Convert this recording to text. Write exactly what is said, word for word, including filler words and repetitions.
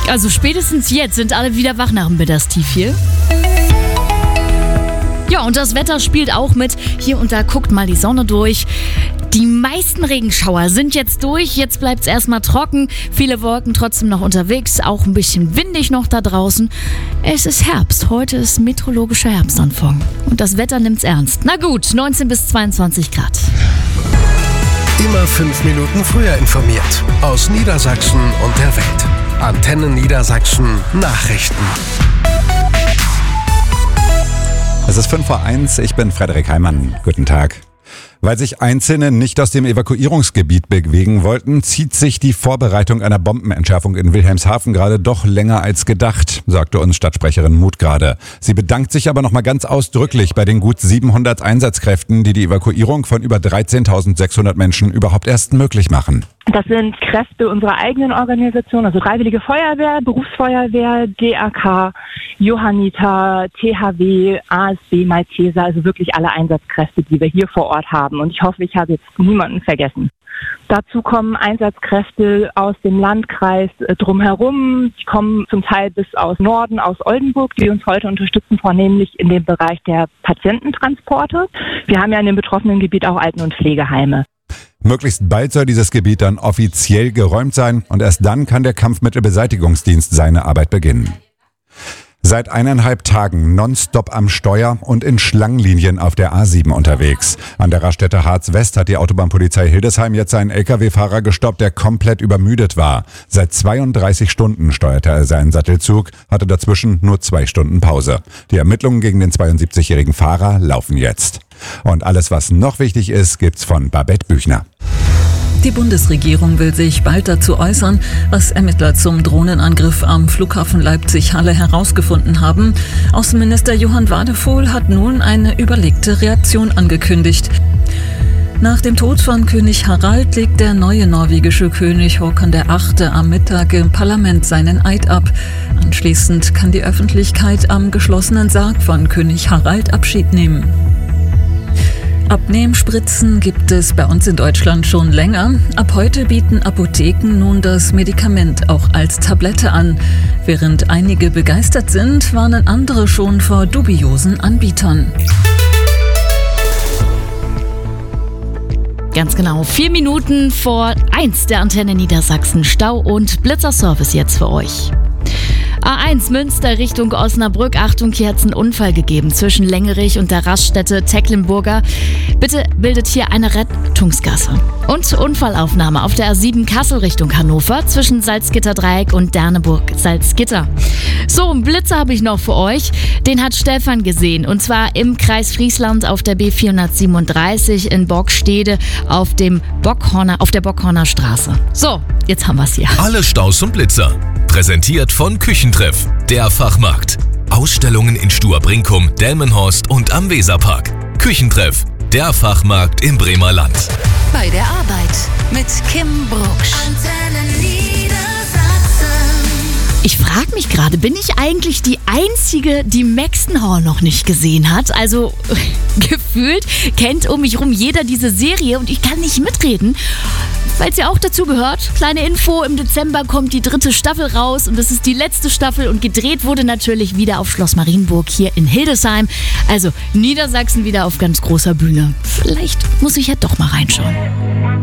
Also spätestens jetzt sind alle wieder wach nach dem Mittagstief hier. Ja, und das Wetter spielt auch mit. Hier und da guckt mal die Sonne durch. Die meisten Regenschauer sind jetzt durch. Jetzt bleibt es erstmal trocken. Viele Wolken trotzdem noch unterwegs. Auch ein bisschen windig noch da draußen. Es ist Herbst. Heute ist meteorologischer Herbstanfang. Und das Wetter nimmt's ernst. Na gut, neunzehn bis zweiundzwanzig Grad. Immer fünf Minuten früher informiert. Aus Niedersachsen und der Welt. Antenne Niedersachsen Nachrichten. Es ist fünf vor eins, ich bin Frederik Heimann. Guten Tag. Weil sich Einzelne nicht aus dem Evakuierungsgebiet bewegen wollten, zieht sich die Vorbereitung einer Bombenentschärfung in Wilhelmshaven gerade doch länger als gedacht, sagte uns Stadtsprecherin Muth gerade. Sie bedankt sich aber nochmal ganz ausdrücklich bei den gut siebenhundert Einsatzkräften, die die Evakuierung von über dreizehntausendsechshundert Menschen überhaupt erst möglich machen. Das sind Kräfte unserer eigenen Organisation, also Freiwillige Feuerwehr, Berufsfeuerwehr, D A K, Johanniter, T H W, A S B, Malteser, also wirklich alle Einsatzkräfte, die wir hier vor Ort haben. Und ich hoffe, ich habe jetzt niemanden vergessen. Dazu kommen Einsatzkräfte aus dem Landkreis drumherum. Die kommen zum Teil bis aus Norden, aus Oldenburg, die uns heute unterstützen, vornehmlich in dem Bereich der Patiententransporte. Wir haben ja in dem betroffenen Gebiet auch Alten- und Pflegeheime. Möglichst bald soll dieses Gebiet dann offiziell geräumt sein und erst dann kann der Kampfmittelbeseitigungsdienst seine Arbeit beginnen. Seit eineinhalb Tagen nonstop am Steuer und in Schlangenlinien auf der A sieben unterwegs. An der Raststätte Harz West hat die Autobahnpolizei Hildesheim jetzt einen L K W-Fahrer gestoppt, der komplett übermüdet war. Seit zweiunddreißig Stunden steuerte er seinen Sattelzug, hatte dazwischen nur zwei Stunden Pause. Die Ermittlungen gegen den zweiundsiebzigjährigen Fahrer laufen jetzt. Und alles, was noch wichtig ist, gibt's von Babette Büchner. Die Bundesregierung will sich bald dazu äußern, was Ermittler zum Drohnenangriff am Flughafen Leipzig-Halle herausgefunden haben. Außenminister Johann Wadephol hat nun eine überlegte Reaktion angekündigt. Nach dem Tod von König Harald legt der neue norwegische König Håkon der Achte am Mittag im Parlament seinen Eid ab. Anschließend kann die Öffentlichkeit am geschlossenen Sarg von König Harald Abschied nehmen. Abnehmspritzen gibt es bei uns in Deutschland schon länger. Ab heute bieten Apotheken nun das Medikament auch als Tablette an. Während einige begeistert sind, warnen andere schon vor dubiosen Anbietern. Ganz genau, vier Minuten vor eins der Antenne Niedersachsen. Stau und Blitzerservice jetzt für euch. A eins Münster Richtung Osnabrück. Achtung, hier hat es einen Unfall gegeben zwischen Längerich und der Raststätte Tecklenburger. Bitte bildet hier eine Rettungsgasse. Und Unfallaufnahme auf der A sieben Kassel Richtung Hannover zwischen Salzgitter-Dreieck und Derneburg-Salzgitter. So, einen Blitzer habe ich noch für euch. Den hat Stefan gesehen. Und zwar im Kreis Friesland auf der B vierhundertsiebenunddreißig in Bockstede auf, dem Bockhorner, auf der Bockhorner Straße. So, jetzt haben wir es hier. Alle Staus und Blitzer. Präsentiert von Küchentreff, der Fachmarkt. Ausstellungen in Stuhr-Brinkum, Delmenhorst und am Weserpark. Küchentreff, der Fachmarkt im Bremer Land. Bei der Arbeit mit Kim Brucksch. Antenne Niedersachsen. Ich frage mich gerade, bin ich eigentlich die Einzige, die Maxton-Hall noch nicht gesehen hat? Also gefühlt kennt um mich rum jeder diese Serie und ich kann nicht mitreden. Weil es ja auch dazu gehört, kleine Info, im Dezember kommt die dritte Staffel raus und das ist die letzte Staffel und gedreht wurde natürlich wieder auf Schloss Marienburg hier in Hildesheim. Also Niedersachsen wieder auf ganz großer Bühne. Vielleicht muss ich ja doch mal reinschauen.